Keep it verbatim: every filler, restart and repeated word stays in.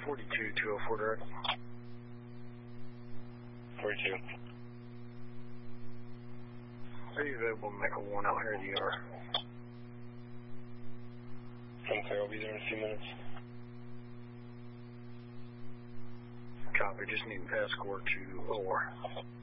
forty-two, two oh four direct. forty-two. Are you available to make a one out here at the E R? Okay, I'll be there in a few minutes. Copy, just need an escort to O R.